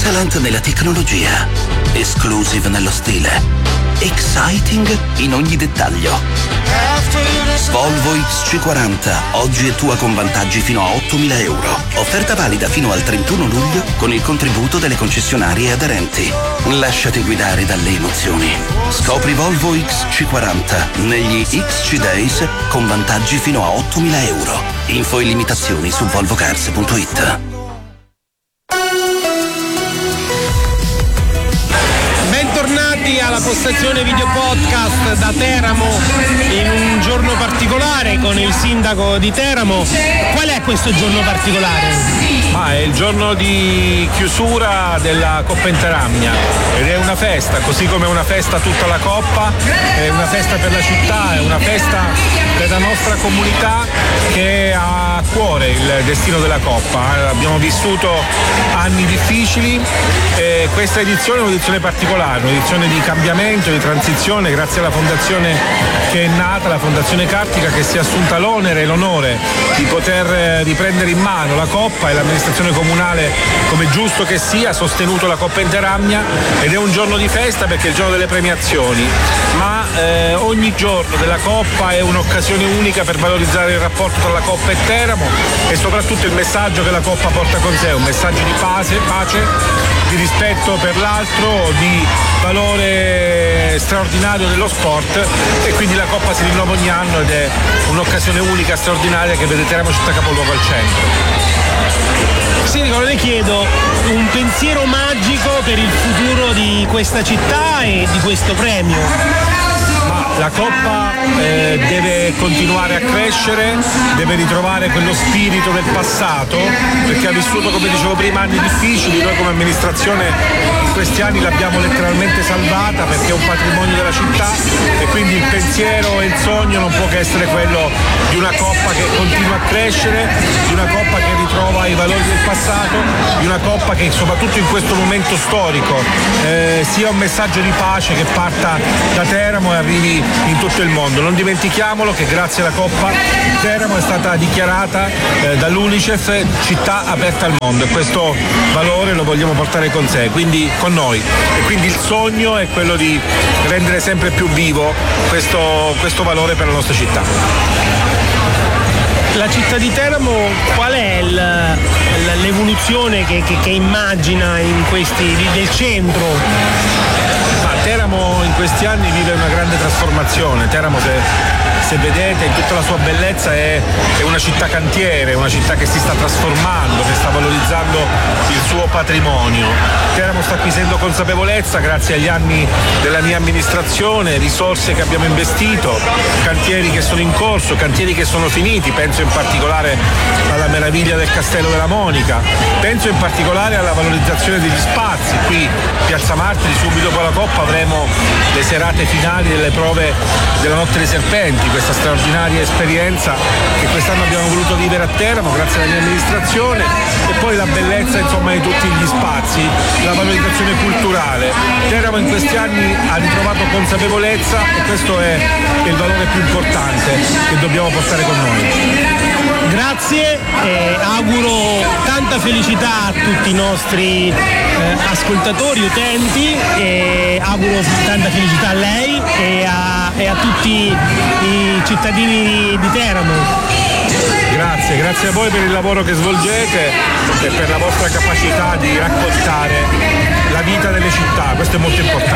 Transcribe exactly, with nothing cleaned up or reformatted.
Excellent nella tecnologia, exclusive nello stile, exciting in ogni dettaglio. Volvo X C quaranta, oggi è tua con vantaggi fino a ottomila euro. Offerta valida fino al trentuno luglio con il contributo delle concessionarie aderenti. Lasciati guidare dalle emozioni. Scopri Volvo X C quaranta negli X C Days con vantaggi fino a ottomila euro. Info e limitazioni su volvocars punto it. Bentornati alla postazione video podcast da Teramo in un giorno particolare con il sindaco di Teramo. Qual è questo giorno particolare? Ah, è il giorno di chiusura della Coppa Interamnia ed è una festa, così come è una festa tutta la Coppa, è una festa per la città, è una festa per la nostra comunità che ha a cuore il destino della Coppa. Abbiamo vissuto anni difficili e questa edizione è un'edizione particolare, un'edizione di cambiamento, di transizione, grazie alla fondazione che è nata, la Fondazione Cartica, che si è assunta l'onere e l'onore di poter riprendere in mano la Coppa, e l'amministrazione comunale, come giusto che sia, ha sostenuto la Coppa Interamnia ed è un giorno di festa perché è il giorno delle premiazioni, ma eh, ogni giorno della Coppa è un'occasione unica per valorizzare il rapporto tra la Coppa e Teramo e soprattutto il messaggio che la Coppa porta con sé, un messaggio di pace, pace, di rispetto per l'altro, di valore straordinario dello sport, e quindi la Coppa si rinnova ogni anno ed è un'occasione unica, straordinaria, che vede Teramo città capoluogo al centro. Sindaco, le chiedo un pensiero magico per il futuro di questa città e di questo premio. La Coppa eh, deve continuare a crescere, deve ritrovare quello spirito del passato, perché ha vissuto, come dicevo prima, anni difficili. Noi come amministrazione in questi anni l'abbiamo letteralmente salvata perché è un patrimonio della città, e quindi il pensiero e il sogno non può che essere quello di una Coppa che continua a crescere, di una Coppa che ritrova i valori del passato, di una Coppa che soprattutto in questo momento storico eh, sia un messaggio di pace che parta da Teramo e arrivi in tutto il mondo. Non dimentichiamolo che grazie alla Coppa Teramo è stata dichiarata eh, dall'Unicef città aperta al mondo, e questo valore lo vogliamo portare con sé, quindi con noi, e quindi il sogno è quello di rendere sempre più vivo questo, questo valore per la nostra città. La città di Teramo qual è il, l'evoluzione che, che, che immagina in questi del centro? Teramo in questi anni vive una grande trasformazione. Teramo, se, se vedete, in tutta la sua bellezza è, è una città cantiere, una città che si sta trasformando, che sta valorizzando il suo patrimonio. Teramo sta acquisendo consapevolezza grazie agli anni della mia amministrazione, risorse che abbiamo investito, cantieri che sono in corso, cantieri che sono finiti. Penso in particolare alla meraviglia del Castello della Monica, penso in particolare alla valorizzazione degli spazi. Qui Piazza Martiri, subito dopo la Coppa avremo le serate finali delle prove della Notte dei Serpenti, questa straordinaria esperienza che quest'anno abbiamo voluto vivere a Teramo grazie alla mia amministrazione, e poi la bellezza, insomma, di tutti gli spazi, la valorizzazione culturale. Teramo in questi anni ha ritrovato consapevolezza, e questo è il valore più importante che dobbiamo portare con noi. Grazie, e auguro tanta felicità a tutti i nostri eh, ascoltatori, utenti, e auguro tanta felicità a lei e a, e a tutti i cittadini di Teramo. Grazie, grazie a voi per il lavoro che svolgete e per la vostra capacità di raccontare la vita delle città, questo è molto importante.